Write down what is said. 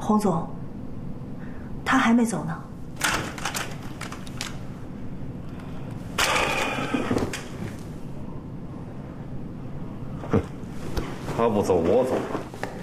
洪总，他还没走呢。 他不走，我走。